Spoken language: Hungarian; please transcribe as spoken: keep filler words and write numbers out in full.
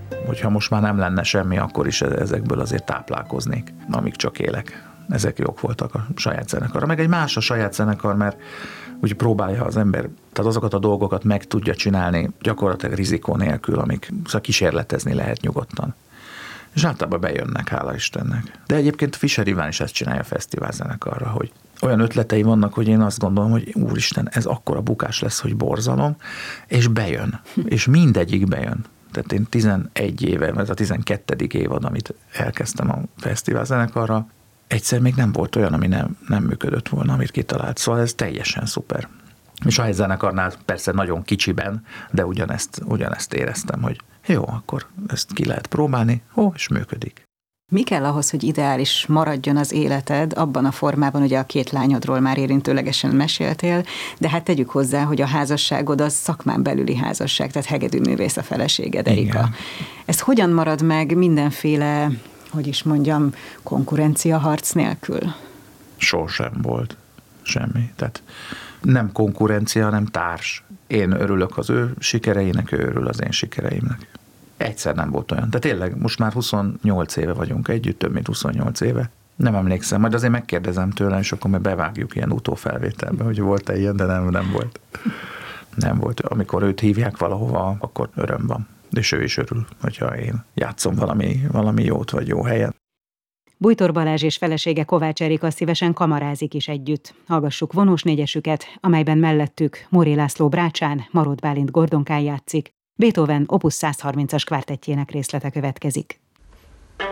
Hogyha most már nem lenne semmi, akkor is ezekből azért táplálkoznék, amíg csak élek. Ezek jók voltak a saját zenekarra. Meg egy más a saját zenekar, mert úgy próbálja az ember, tehát azokat a dolgokat meg tudja csinálni gyakorlatilag rizikó nélkül, amik szóval kísérletezni lehet nyugodtan. És általában bejönnek, hála Istennek. De egyébként Fischer Iván is ezt csinálja a fesztivál zenekarra, hogy olyan ötletei vannak, hogy én azt gondolom, hogy úristen, ez akkora bukás lesz, hogy borzalom, és bejön. És mindegyik bejön. Tehát én tizenegy éve, ez a tizenkettedik évad, amit elkezdtem a fesztivál zenekarra, egyszer még nem volt olyan, ami nem, nem működött volna, amit kitalált. Szóval ez teljesen szuper. És a zenekarnál persze nagyon kicsiben, de ugyanezt, ugyanezt éreztem, hogy jó, akkor ezt ki lehet próbálni, ó, és működik. Mi kell ahhoz, hogy ideális maradjon az életed abban a formában, ugye a két lányodról már érintőlegesen meséltél, de hát tegyük hozzá, hogy a házasságod az szakmán belüli házasság, tehát hegedűművész a feleséged, Erika. Igen. Ez hogyan marad meg mindenféle, hogy is mondjam, konkurenciaharc nélkül? Sosem volt semmi. Tehát nem konkurencia, hanem társ. Én örülök az ő sikereinek, ő örül az én sikereimnek. Egyszer nem volt olyan. De tényleg, most már huszonnyolc éve vagyunk együtt, több mint huszonnyolc éve. Nem emlékszem, majd azért megkérdezem tőle, és akkor majd bevágjuk ilyen utófelvételbe, hogy volt-e ilyen, de nem, nem volt. Nem volt. Amikor őt hívják valahova, akkor öröm van. És ő is örül, hogyha én játszom valami, valami jót, vagy jó helyen. Bújtor Balázs és felesége Kovács Erika szívesen kamarázik is együtt. Hallgassuk vonós négyesüket, amelyben mellettük Móré László brácsán, Marót Bálint gordonkán játszik, Beethoven opus százharmincas kvártettjének részlete következik.